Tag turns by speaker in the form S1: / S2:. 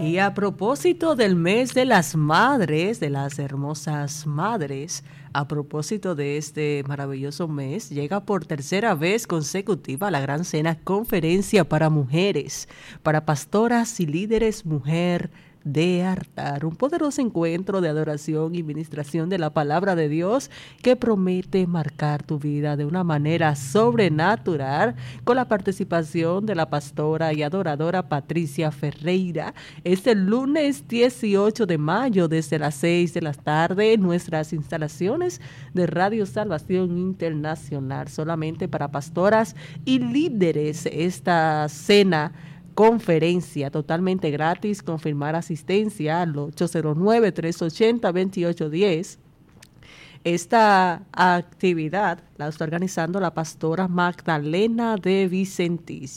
S1: Y a propósito del mes de las madres, de las hermosas madres, a propósito de este maravilloso mes, llega por tercera vez consecutiva la Gran Cena Conferencia para Mujeres, para pastoras y líderes mujer de altar, un poderoso encuentro de adoración y ministración de la palabra de Dios que promete marcar tu vida de una manera sobrenatural, con la participación de la pastora y adoradora Patricia Ferreira. Este lunes 18 de mayo desde las 6 de la tarde en nuestras instalaciones de Radio Salvación Internacional, solamente para pastoras y líderes. Esta cena conferencia totalmente gratis, confirmar asistencia al 809-380-2810. Esta actividad la está organizando la pastora Magdalena de Vicentis.